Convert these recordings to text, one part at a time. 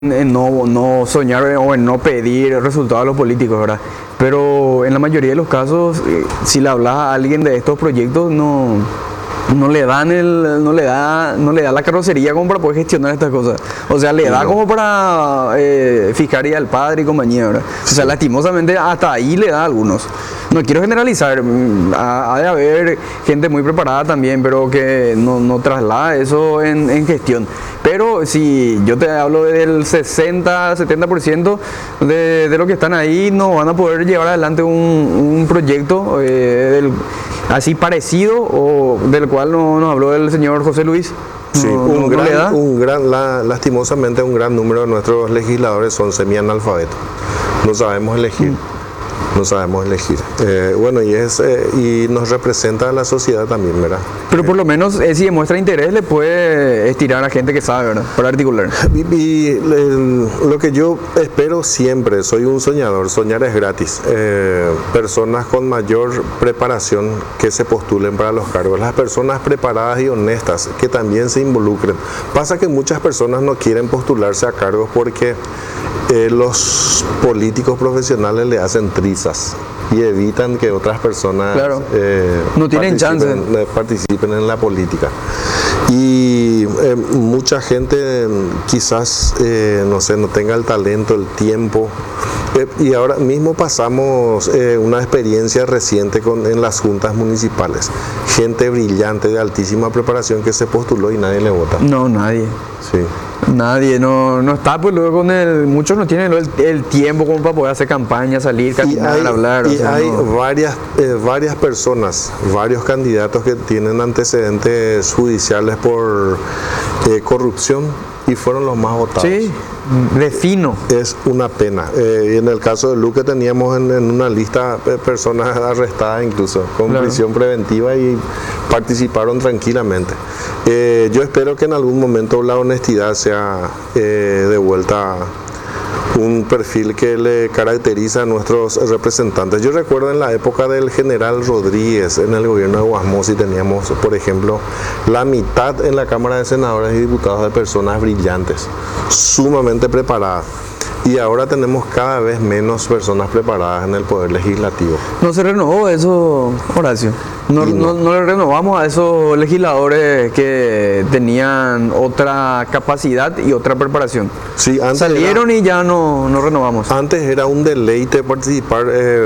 en no soñar o en no pedir resultados a los políticos, ¿verdad? Pero en la mayoría de los casos, si le hablas a alguien de estos proyectos, no le dan no le da la carrocería como para poder gestionar estas cosas. O sea, le da como para fijar y al padre y compañía, ¿verdad? O sea, lastimosamente hasta ahí le da a algunos. No quiero generalizar, ha de haber gente muy preparada también, pero que no traslada eso en gestión. Pero si yo te hablo del 60-70% de los que están ahí, no van a poder llevar adelante un proyecto así parecido o del cual nos habló el señor José Luis. Sí, lastimosamente un gran número de nuestros legisladores son semianalfabetos. No sabemos elegir. No sabemos elegir. Bueno, y nos representa a la sociedad también, ¿verdad? Pero por lo menos si demuestra interés le puede estirar a gente que sabe, ¿verdad? Para articular. Lo que yo espero siempre, soy un soñador, soñar es gratis. Personas con mayor preparación que se postulen para los cargos, las personas preparadas y honestas que también se involucren. Pasa que muchas personas no quieren postularse a cargos porque los políticos profesionales le hacen trizas y evitan que otras personas no tienen participen en la política. Y mucha gente quizás no tenga el talento, el tiempo. Y ahora mismo pasamos una experiencia reciente en las juntas municipales. Gente brillante, de altísima preparación que se postuló y nadie le vota. No, nadie. Sí. Nadie, no está pues luego muchos no tienen el tiempo como para poder hacer campaña, salir, caminar, hablar. Y hay varias personas, varios candidatos que tienen antecedentes judiciales por corrupción y fueron los más votados. Sí, de fino. Es una pena. Y en el caso de Luque teníamos en una lista personas arrestadas incluso con prisión preventiva y participaron tranquilamente. Yo espero que en algún momento la honestidad sea de vuelta un perfil que le caracteriza a nuestros representantes. Yo recuerdo en la época del general Rodríguez en el gobierno de Guasmosi teníamos, por ejemplo, la mitad en la Cámara de Senadores y Diputados de personas brillantes, sumamente preparadas. Y ahora tenemos cada vez menos personas preparadas en el Poder Legislativo. No se renovó eso, Horacio. No le renovamos a esos legisladores que tenían otra capacidad y otra preparación. Sí, salieron y ya no renovamos. Antes era un deleite participar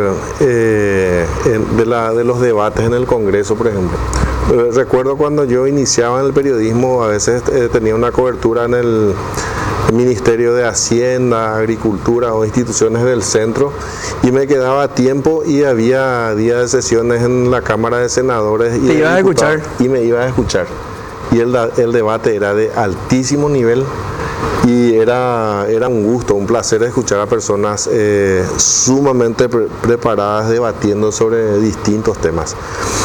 de los debates en el Congreso, por ejemplo. Recuerdo cuando yo iniciaba en el periodismo, a veces tenía una cobertura en el Ministerio de Hacienda, Agricultura o instituciones del centro y me quedaba tiempo y había días de sesiones en la Cámara de Senadores y me iba a escuchar y el debate era de altísimo nivel y era un gusto, un placer escuchar a personas sumamente preparadas debatiendo sobre distintos temas.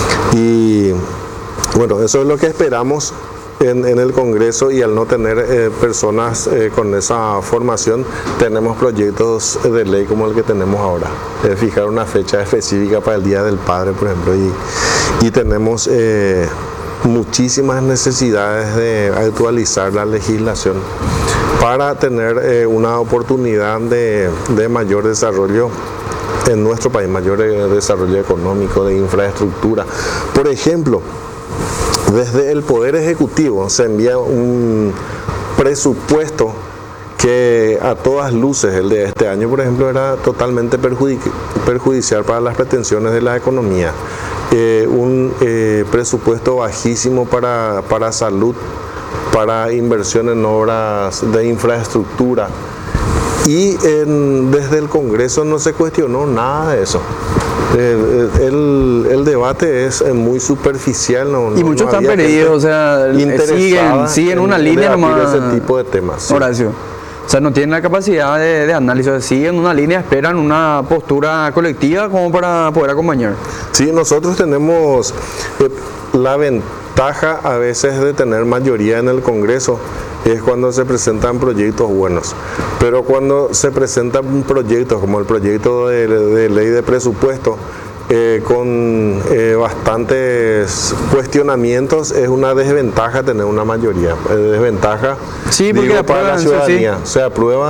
Y bueno, eso es lo que esperamos en el Congreso, y al no tener personas con esa formación, tenemos proyectos de ley como el que tenemos ahora. Fijar una fecha específica para el Día del Padre, por ejemplo, y tenemos muchísimas necesidades de actualizar la legislación para tener una oportunidad de mayor desarrollo en nuestro país, mayor desarrollo económico, de infraestructura. Por ejemplo, desde el Poder Ejecutivo se envía un presupuesto que a todas luces, el de este año por ejemplo, era totalmente perjudicial para las pretensiones de la economía. Un presupuesto bajísimo para salud, para inversión en obras de infraestructura. Y desde el Congreso no se cuestionó nada de eso. El debate es muy superficial, y muchos están perdidos, o sea, siguen una línea nomás. Ese tipo de temas. Sí. Horacio, o sea, no tienen la capacidad de análisis, siguen una línea, esperan una postura colectiva como para poder acompañar. Sí, nosotros tenemos la ventaja a veces de tener mayoría en el Congreso. Es cuando se presentan proyectos buenos, pero cuando se presentan proyectos como el proyecto de ley de presupuesto, con bastantes cuestionamientos, es una desventaja tener una mayoría. Desventaja, Sí, porque digo, para la aprueban, sí, sí. ciudadanía. Se aprueba